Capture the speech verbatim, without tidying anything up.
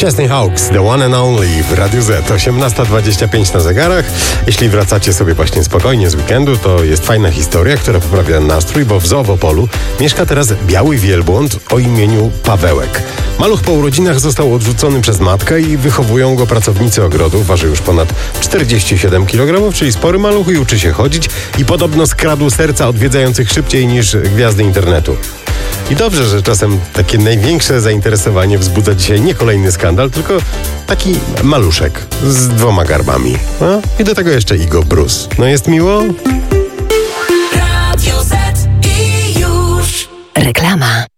Chesney Hawkes, The One and Only w Radiu Z. osiemnasta dwadzieścia pięć na zegarach. Jeśli wracacie sobie właśnie spokojnie z weekendu, to jest fajna historia, która poprawia nastrój, bo w Zoo w Opolu mieszka teraz biały wielbłąd o imieniu Pawełek. Maluch po urodzinach został odrzucony przez matkę i wychowują go pracownicy ogrodu. Waży już ponad czterdzieści siedem kilogramów, czyli spory maluch i uczy się chodzić i podobno skradł serca odwiedzających szybciej niż gwiazdy internetu. I dobrze, że czasem takie największe zainteresowanie wzbudza dzisiaj nie kolejny skandal, tylko taki maluszek z dwoma garbami. No? I do tego jeszcze Igo Bruce. No jest miło? Radio Z i już. Reklama.